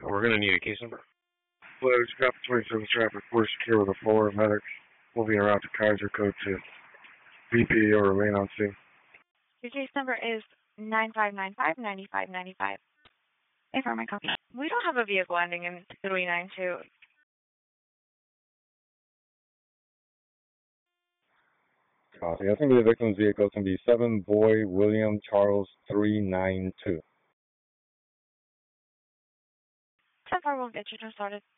We're going to need a case number. Loads, got 27 traffic, we're secure with a 4 medics. Moving around to Kaiser, code 2. VP or remain on scene. Your case number is 9595-9595. Affirm, my copy. We don't have a vehicle ending in 392. Copy. I think the victim's vehicle can be 7 Boy William Charles 392. 10-4 will get you started.